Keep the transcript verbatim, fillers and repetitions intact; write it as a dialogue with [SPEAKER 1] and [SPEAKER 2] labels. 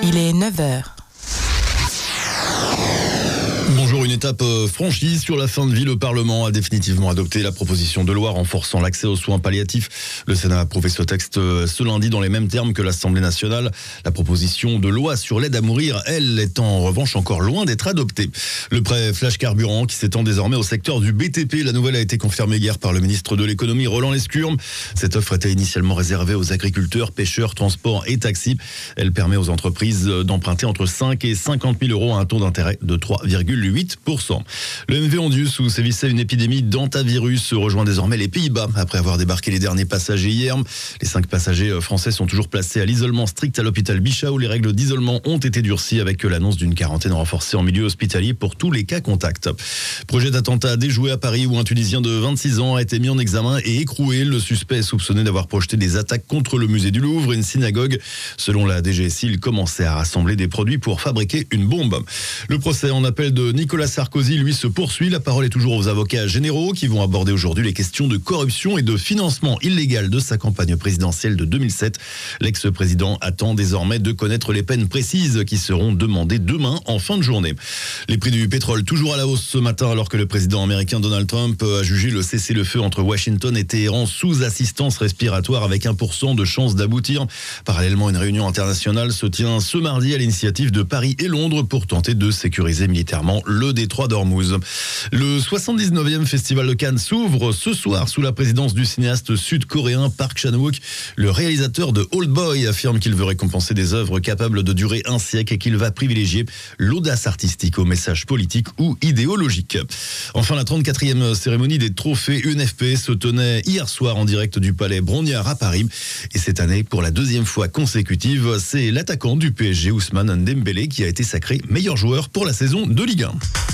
[SPEAKER 1] Il est neuf heures.
[SPEAKER 2] Bonjour, une étape franchie sur la fin de vie. Le Parlement a définitivement adopté la proposition de loi renforçant l'accès aux soins palliatifs. Le Sénat a approuvé ce texte ce lundi dans les mêmes termes que l'Assemblée nationale. La proposition de loi sur l'aide à mourir, elle, est en revanche encore loin d'être adoptée. Le prêt flash carburant qui s'étend désormais au secteur du B T P. La nouvelle a été confirmée hier par le ministre de l'économie Roland Lescure. Cette offre était initialement réservée aux agriculteurs, pêcheurs, transports et taxis. Elle permet aux entreprises d'emprunter entre cinq et cinquante mille euros à un taux d'intérêt de trois virgule huit pour cent. Le M V Ondius, où sévissait une épidémie d'hantavirus, rejoint désormais les Pays-Bas après avoir débarqué les derniers passagers hier. Les cinq passagers français sont toujours placés à l'isolement strict à l'hôpital Bichat, où les règles d'isolement ont été durcies avec l'annonce d'une quarantaine renforcée en milieu hospitalier pour tous les cas contacts. Projet d'attentat déjoué à Paris où un Tunisien de vingt-six ans a été mis en examen et écroué. Le suspect est soupçonné d'avoir projeté des attaques contre le musée du Louvre et une synagogue. Selon la D G S I, il commençait à rassembler des produits pour fabriquer une bombe. Le procès en appel de Nicolas Sarkozy, lui, se poursuit. La parole est toujours aux avocats généraux qui vont aborder aujourd'hui les questions de corruption et de financement illégal de sa campagne présidentielle de deux mille sept. L'ex-président attend désormais de connaître les peines précises qui seront demandées demain en fin de journée. Les prix du pétrole toujours à la hausse ce matin alors que le président américain Donald Trump a jugé le cessez-le-feu entre Washington et Téhéran sous assistance respiratoire avec un pour cent de chance d'aboutir. Parallèlement, une réunion internationale se tient ce mardi à l'initiative de Paris et Londres pour tenter de sécuriser militairement le détroit d'Ormuz. Le soixante-dix-neuvième Festival de Cannes s'ouvre ce soir sous la présidence du cinéaste sud-coréen Park Chan-wook. Le réalisateur de Old Boy affirme qu'il veut récompenser des œuvres capables de durer un siècle et qu'il va privilégier l'audace artistique au message politique ou idéologique. Enfin, la trente-quatrième cérémonie des trophées U N F P se tenait hier soir en direct du palais Brongniart à Paris. Et cette année, pour la deuxième fois consécutive, c'est l'attaquant du P S G Ousmane Dembélé qui a été sacré meilleur joueur pour la saison de Ligue un.